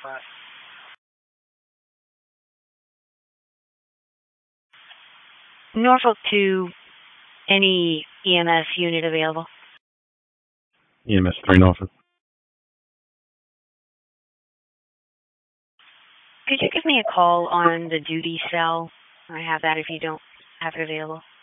Norfolk 2, any EMS unit available? EMS 3 Norfolk. Could you give me a call on the duty cell? I have that if you don't have it available.